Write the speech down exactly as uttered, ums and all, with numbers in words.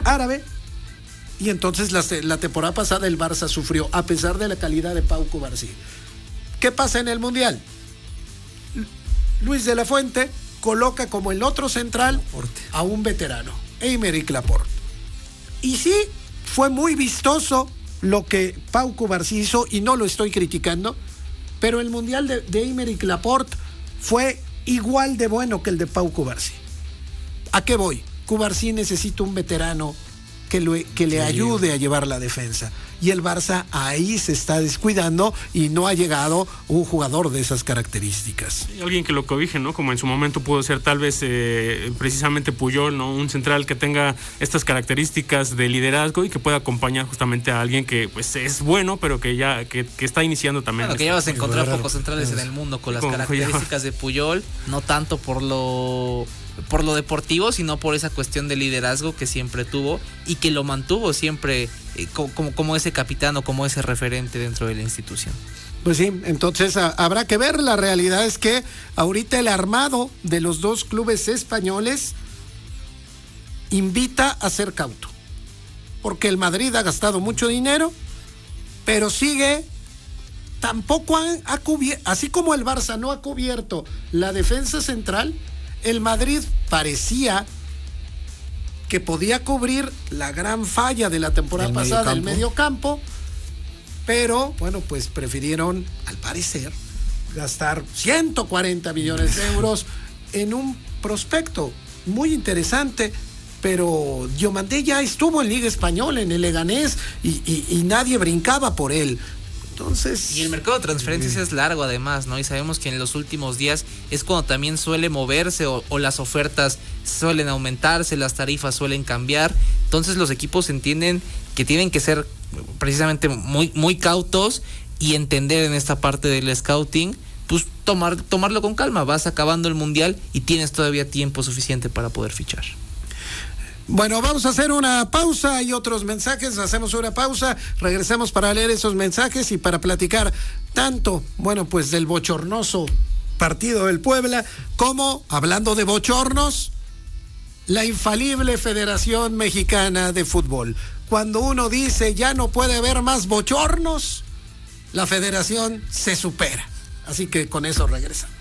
árabe. Y entonces la, la temporada pasada el Barça sufrió, a pesar de la calidad de Pau Cubarsí. ¿Qué pasa en el Mundial? Luis de la Fuente coloca como el otro central a un veterano, Aymeric Laporte. Y sí, fue muy vistoso lo que Pau Cubarsí hizo, y no lo estoy criticando, pero el Mundial de, de Aymeric Laporte fue igual de bueno que el de Pau Cubarsí. ¿A qué voy? Cubarsí necesita un veterano que, lo, que le ayude a llevar la defensa. Y el Barça ahí se está descuidando y no ha llegado un jugador de esas características. Y alguien que lo cobije, ¿no? Como en su momento pudo ser tal vez eh, precisamente Puyol, ¿no? Un central que tenga estas características de liderazgo y que pueda acompañar justamente a alguien que pues es bueno, pero que ya que, que está iniciando también. Bueno, que ya vas a encontrar pocos centrales en el mundo con las Como características de Puyol, no tanto por lo... por lo deportivo, sino por esa cuestión de liderazgo que siempre tuvo y que lo mantuvo siempre eh, como, como ese capitán o como ese referente dentro de la institución. Pues sí, entonces a, habrá que ver. La realidad es que ahorita el armado de los dos clubes españoles invita a ser cauto, porque el Madrid ha gastado mucho dinero, pero sigue, tampoco ha, ha cubierto, así como el Barça no ha cubierto la defensa central, el Madrid parecía que podía cubrir la gran falla de la temporada pasada, el medio campo, pero bueno, pues prefirieron, al parecer, gastar ciento cuarenta millones de euros en un prospecto muy interesante, pero Diomandé ya estuvo en Liga Española, en el Leganés, y, y, y nadie brincaba por él. Entonces, y el mercado de transferencias es largo además, ¿no? Y sabemos que en los últimos días es cuando también suele moverse o, o las ofertas suelen aumentarse, las tarifas suelen cambiar. Entonces los equipos entienden que tienen que ser precisamente muy, muy cautos y entender en esta parte del scouting, pues tomar, tomarlo con calma. Vas acabando el Mundial y tienes todavía tiempo suficiente para poder fichar. Bueno, vamos a hacer una pausa. Hay otros mensajes, hacemos una pausa, regresamos para leer esos mensajes y para platicar tanto, bueno, pues del bochornoso partido del Puebla, como, hablando de bochornos, la infalible Federación Mexicana de Fútbol. Cuando uno dice ya no puede haber más bochornos, la federación se supera. Así que con eso regresamos.